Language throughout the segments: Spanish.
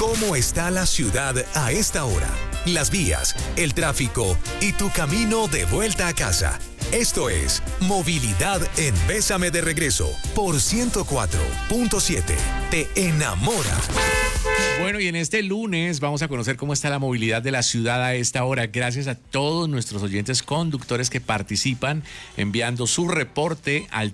¿Cómo está la ciudad a esta hora? Las vías, el tráfico y tu camino de vuelta a casa. Esto es Movilidad en Bésame de Regreso por 104.7. Te enamora. Bueno, y en este lunes vamos a conocer cómo está la movilidad de la ciudad a esta hora. Gracias a todos nuestros oyentes conductores que participan enviando su reporte al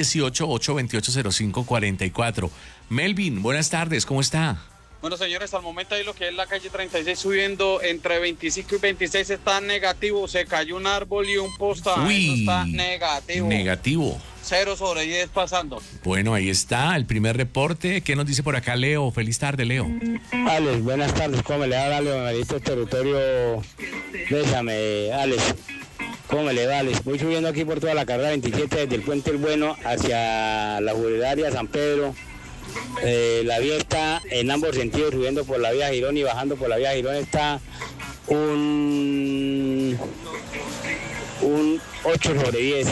318-828-0544. Melvin, buenas tardes, ¿cómo está? Bueno, señores, al momento ahí lo que es la calle 36 subiendo entre 25 y 26 está negativo. Se cayó un árbol y un poste. Eso está negativo. Negativo. 0/10 pasando. Bueno, ahí está el primer reporte. ¿Qué nos dice por acá Leo? Feliz tarde, Leo. Alex, buenas tardes. ¿Cómo le va, Leo? Marito, territorio. Bésame, Alex. ¿Cómo le va, Alex? Voy subiendo aquí por toda la carrera 27 desde el Puente El Bueno hacia la Jubilaria San Pedro. La vía está en ambos sentidos, subiendo por la vía Girón y bajando por la vía Girón está un 8/10.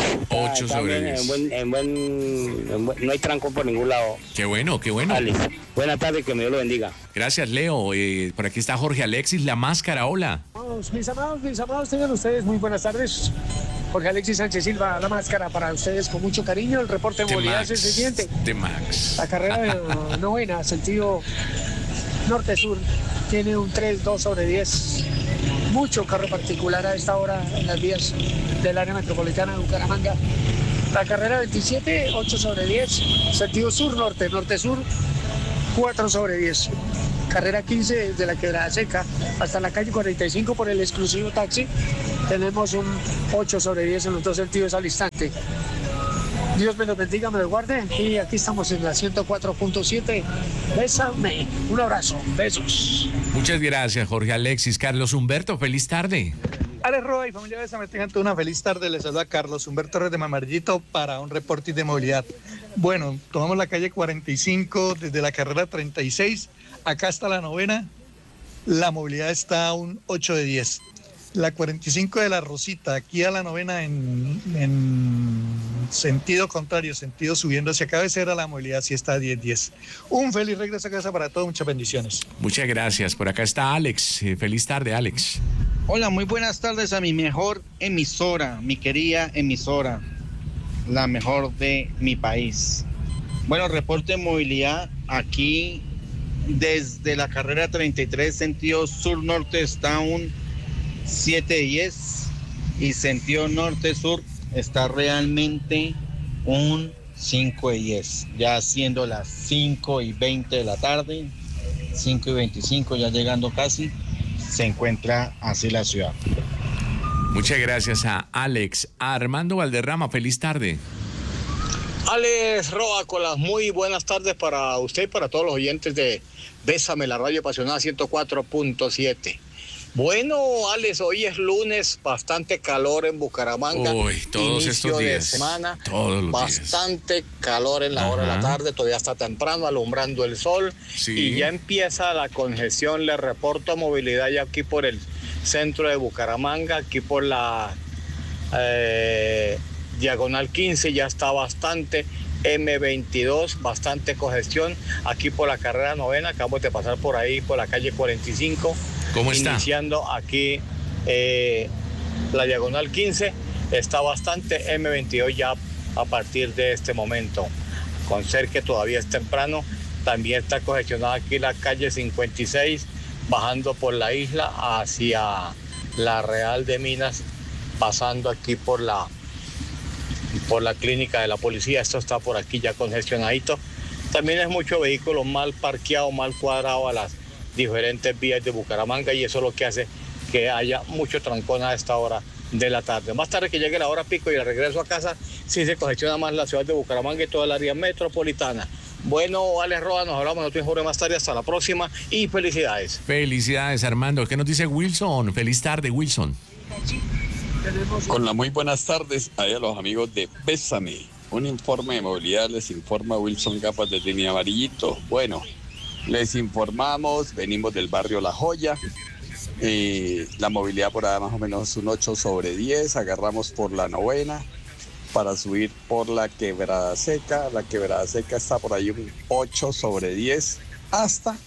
8/10. No hay tranco por ningún lado. Qué bueno, qué bueno. Alex, buenas tardes, que me Dios lo bendiga. Gracias, Leo. Por aquí está Jorge Alexis, La Máscara, hola. Mis amados, tengan ustedes muy buenas tardes. Jorge Alexis Sánchez Silva, La Máscara, para ustedes con mucho cariño. El reporte de movilidad es el siguiente. La carrera de novena, sentido norte-sur, tiene un 3/2/10. Mucho carro particular a esta hora en las vías del área metropolitana de Bucaramanga. La carrera 27, 8/10. Sentido sur-norte, norte-sur, 4/10. Carrera 15 desde la Quebrada Seca hasta la calle 45 por el exclusivo taxi. Tenemos un 8/10 en los dos sentidos al instante. Dios me los bendiga, me los guarde. Y aquí estamos en la 104.7. Bésame. Un abrazo. Besos. Muchas gracias, Jorge Alexis. Carlos Humberto, feliz tarde. Alex Roa y familia Bésame, tengan toda una feliz tarde. Les saluda Carlos Humberto Torres de Mamarillito para un reporte de movilidad. Bueno, tomamos la calle 45 desde la carrera 36. Acá está la novena. La movilidad está a un 8/10. La 45 de la Rosita, aquí a la novena en sentido contrario, sentido subiendo hacia cabecera, la movilidad sí está a 10/10. Un feliz regreso a casa para todos, muchas bendiciones. Muchas gracias. Por acá está Alex. Feliz tarde, Alex. Hola, muy buenas tardes a mi mejor emisora, mi querida emisora, la mejor de mi país. Bueno, reporte de movilidad aquí desde la carrera 33, sentido sur-norte está un 7/10 y sentido norte-sur está realmente un 5/10, ya siendo las 5:20 de la tarde, 5:25 ya llegando casi, se encuentra así la ciudad. Muchas gracias a Alex. A Armando Valderrama, feliz tarde. Alex Roa, con las muy buenas tardes para usted y para todos los oyentes de Bésame, la radio apasionada 104.7. Bueno, Alex, hoy es lunes, bastante calor en Bucaramanga. Todos estos días. De semana, todos los bastante días. Calor en la hora de la tarde, todavía está temprano, alumbrando el sol. Sí. Y ya empieza la congestión. Le reporto movilidad ya aquí por el centro de Bucaramanga, aquí por la diagonal 15, ya está bastante. M22, bastante congestión. Aquí por la carrera novena, acabamos de pasar por ahí, por la calle 45. ¿Cómo está? Iniciando aquí la diagonal 15, está bastante. M22 ya a partir de este momento. Con ser que todavía es temprano, también está congestionada aquí la calle 56, bajando por la isla hacia la Real de Minas, pasando aquí por la clínica de la policía. Esto está por aquí ya congestionadito. También es mucho vehículo mal parqueado, mal cuadrado a las diferentes vías de Bucaramanga, y eso es lo que hace que haya mucho trancón a esta hora de la tarde. Más tarde que llegue la hora pico y el regreso a casa, sí se congestiona más la ciudad de Bucaramanga y toda el área metropolitana. Bueno, Alex Roa, nos hablamos nosotros Jorge más tarde. Hasta la próxima y felicidades. Felicidades, Armando. ¿Qué nos dice Wilson? Feliz tarde, Wilson. Con las muy buenas tardes a los amigos de Bésame. Un informe de movilidad les informa Wilson Gafas de Línea Amarillito. Bueno, les informamos, venimos del barrio La Joya. La movilidad por ahí más o menos un 8/10. Agarramos por la novena para subir por la Quebrada Seca. La Quebrada Seca está por ahí un 8/10 hasta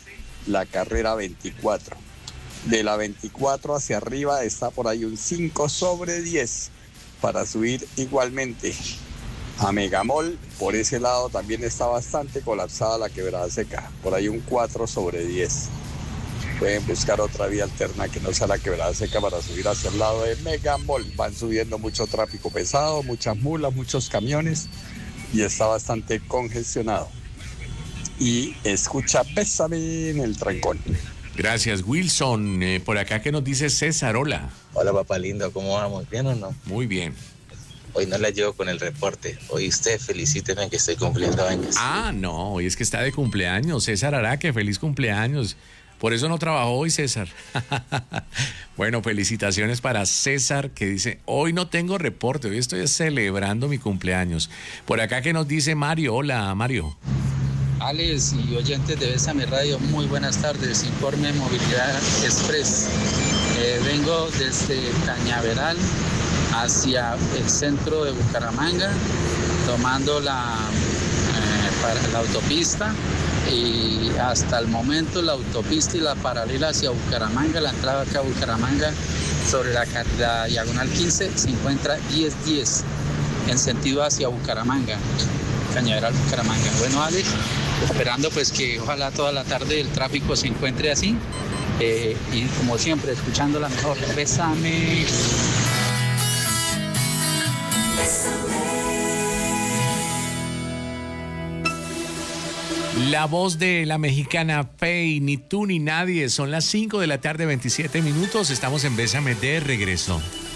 la carrera 24. De la 24 hacia arriba está por ahí un 5/10 para subir igualmente. A Megamol, por ese lado también está bastante colapsada la Quebrada Seca, por ahí un 4/10. Pueden buscar otra vía alterna que no sea la Quebrada Seca para subir hacia el lado de Megamol. Van subiendo mucho tráfico pesado, muchas mulas, muchos camiones y está bastante congestionado. Y escucha Bésame en el trancón. Gracias, Wilson. Por acá, ¿qué nos dice César? Hola. Hola, papá lindo, ¿cómo vamos? ¿Bien o no? Muy bien. Hoy no la llevo con el reporte. Hoy usted felicíteme que estoy cumpliendo años. Ah, no, hoy es que está de cumpleaños. César Araque, feliz cumpleaños. Por eso no trabajó hoy, César. Bueno, felicitaciones para César, que dice, hoy no tengo reporte, hoy estoy celebrando mi cumpleaños. Por acá, ¿qué nos dice Mario? Hola, Mario. Alex y oyentes de Bésame Radio, muy buenas tardes. Informe Movilidad Express. Vengo desde Cañaveral hacia el centro de Bucaramanga, tomando la autopista, y hasta el momento la autopista y la paralela hacia Bucaramanga, la entrada acá a Bucaramanga sobre la diagonal 15 se encuentra 10-10 en sentido hacia Bucaramanga, Cañaveral, Bucaramanga. Bueno, Alex, esperando pues que ojalá toda la tarde el tráfico se encuentre así, y como siempre escuchando la mejor. Bésame. La voz de la mexicana Fey, Ni tú ni nadie. Son las 5 de la tarde, 27 minutos. Estamos en Bésame, de regreso.